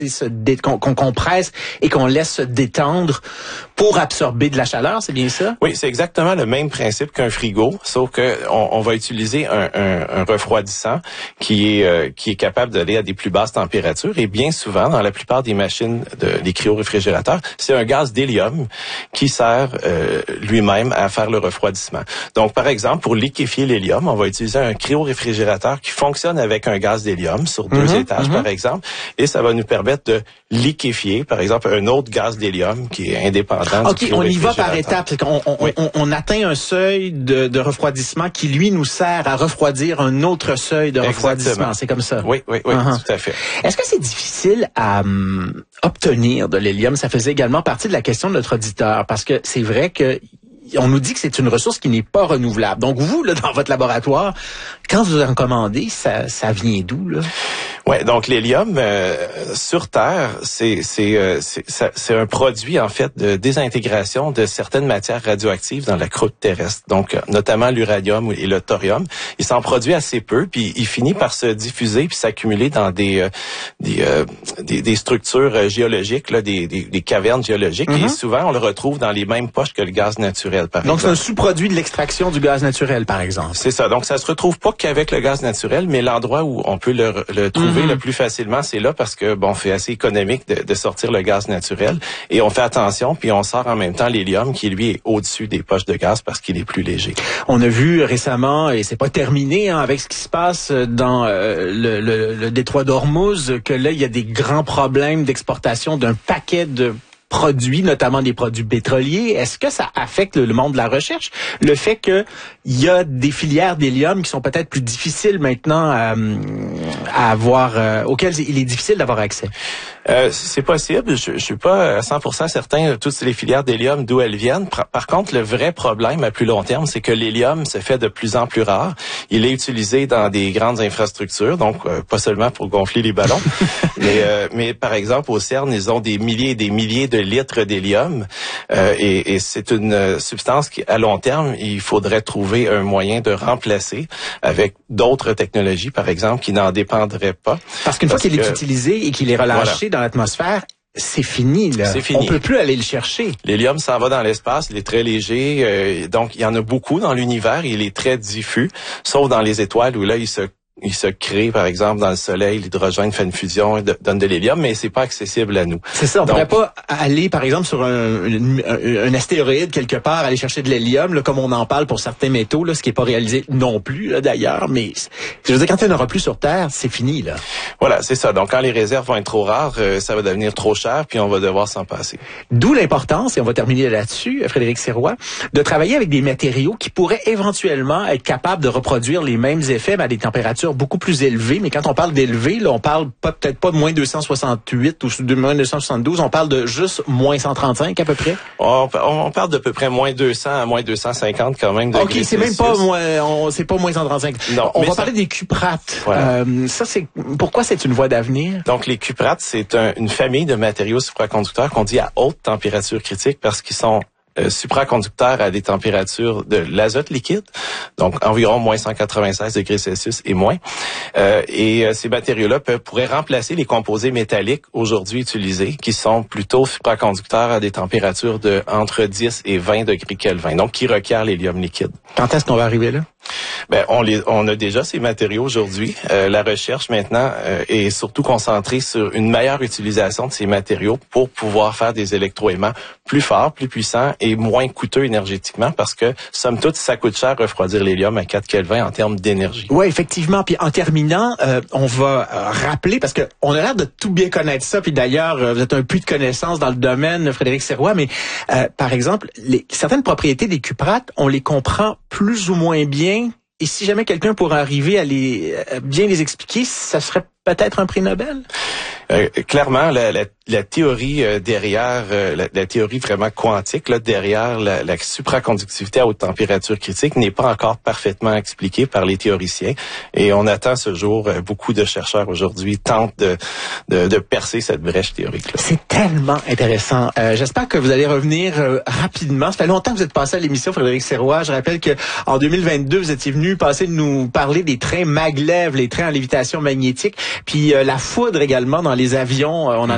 qu'on compresse et qu'on laisse se détendre pour absorber de la chaleur, c'est bien ça? Oui, c'est exactement le même principe qu'un frigo, sauf que on va utiliser un refroidissant qui est capable d'aller à des plus basses températures. Et bien souvent, dans la plupart des machines des cryoréfrigérateurs, c'est un gaz d'hélium qui sert lui-même à faire le refroidissement. Donc, par exemple, pour liquéfier l'hélium, on va utiliser un cryoréfrigérateur qui fonctionne avec un gaz d'hélium sur 2 étages, par exemple, et ça va nous permettre de liquéfier, par exemple, un autre gaz d'hélium qui est indépendant du cryoréfrigérateur. OK, on y va par étapes. On atteint un seuil de refroidissement qui, lui, nous sert à refroidir un autre seuil de refroidissement. C'est comme ça? Oui, tout à fait. Est-ce que c'est difficile à obtenir de l'hélium? Ça faisait également partie de la question de notre auditeur, parce que c'est vrai que on nous dit que c'est une ressource qui n'est pas renouvelable. Donc vous, là, dans votre laboratoire, quand vous en commandez, ça vient d'où, là? Ouais, donc l'hélium sur Terre, c'est un produit en fait de désintégration de certaines matières radioactives dans la croûte terrestre. Donc notamment l'uranium et le thorium. Il s'en produit assez peu, puis il finit par se diffuser puis s'accumuler dans des structures géologiques, là, des cavernes géologiques. Et souvent on le retrouve dans les mêmes poches que le gaz naturel. Donc c'est un sous-produit de l'extraction du gaz naturel, par exemple. C'est ça. Donc ça se retrouve pas qu'avec le gaz naturel, mais l'endroit où on peut le trouver le plus facilement, c'est là parce que bon, c'est assez économique de sortir le gaz naturel et on fait attention puis on sort en même temps l'hélium qui lui est au-dessus des poches de gaz parce qu'il est plus léger. On a vu récemment, et c'est pas terminé avec ce qui se passe dans le détroit d'Ormuz, que là il y a des grands problèmes d'exportation d'un paquet de produits, notamment des produits pétroliers. Est-ce que ça affecte le monde de la recherche? Le fait qu'il y a des filières d'hélium qui sont peut-être plus difficiles maintenant à avoir, auxquelles il est difficile d'avoir accès? C'est possible. Je suis pas à 100% certain de toutes les filières d'hélium d'où elles viennent. Par contre, le vrai problème à plus long terme, c'est que l'hélium se fait de plus en plus rare. Il est utilisé dans des grandes infrastructures, donc pas seulement pour gonfler les ballons, mais par exemple au CERN, ils ont des milliers et des milliers de litres d'hélium et c'est une substance qui, à long terme, il faudrait trouver un moyen de remplacer avec d'autres technologies, par exemple, qui n'en dépendraient pas. Parce qu'une fois qu'il est utilisé et qu'il est relâché dans l'atmosphère, c'est fini, là. C'est fini. On peut plus aller le chercher. L'hélium s'en va dans l'espace, il est très léger, donc il y en a beaucoup dans l'univers, il est très diffus, sauf dans les étoiles où là, il se crée, par exemple, dans le Soleil, l'hydrogène fait une fusion et donne de l'hélium, mais c'est pas accessible à nous. C'est ça, on pourrait pas aller, par exemple, sur un astéroïde quelque part, aller chercher de l'hélium, là, comme on en parle pour certains métaux, là, ce qui est pas réalisé non plus, là, d'ailleurs, mais je veux dire, quand il n'y en aura plus sur Terre, c'est fini, là. Voilà, c'est ça. Donc, quand les réserves vont être trop rares, ça va devenir trop cher, puis on va devoir s'en passer. D'où l'importance, et on va terminer là-dessus, Frédéric Sirois, de travailler avec des matériaux qui pourraient éventuellement être capables de reproduire les mêmes effets, mais à des températures beaucoup plus élevées. Mais quand on parle d'élevé, là, on parle peut-être pas de moins 268 ou de moins 272, on parle de juste moins 135 à peu près. On parle d'à peu près moins 200 à moins 250 quand même. OK, c'est même pas c'est pas moins 135. Non, on va parler des cuprates. Voilà. Ça, pourquoi c'est une voie d'avenir? Donc, les cuprates, c'est une famille de matériaux supraconducteurs qu'on dit à haute température critique parce qu'ils sont supraconducteurs à des températures de l'azote liquide, donc environ moins 196 degrés Celsius et moins. Ces matériaux-là pourraient remplacer les composés métalliques aujourd'hui utilisés, qui sont plutôt supraconducteurs à des températures de entre 10 et 20 degrés Kelvin, donc qui requièrent l'hélium liquide. Quand est-ce qu'on va arriver là? Ben, on a déjà ces matériaux aujourd'hui. La recherche maintenant est surtout concentrée sur une meilleure utilisation de ces matériaux pour pouvoir faire des électroaimants plus forts, plus puissants et moins coûteux énergétiquement parce que, somme toute, ça coûte cher refroidir l'hélium à 4 Kelvin en termes d'énergie. Oui, effectivement. Puis en terminant, on va rappeler, parce que on a l'air de tout bien connaître ça, puis d'ailleurs, vous êtes un puits de connaissances dans le domaine, Frédéric Sirois, mais par exemple, certaines propriétés des cuprates, on les comprend plus ou moins bien. Et si jamais quelqu'un pourrait arriver à bien les expliquer, ça serait peut-être un prix Nobel? Clairement, la théorie derrière, la théorie vraiment quantique là, derrière la supraconductivité à haute température critique n'est pas encore parfaitement expliquée par les théoriciens. Et on attend ce jour, beaucoup de chercheurs aujourd'hui tentent de percer cette brèche théorique-là. C'est tellement intéressant. J'espère que vous allez revenir rapidement. Ça fait longtemps que vous êtes passé à l'émission, Frédéric Sirois. Je rappelle que en 2022, vous étiez venu nous parler des trains maglev, les trains en lévitation magnétique, puis la foudre également dans les avions. On en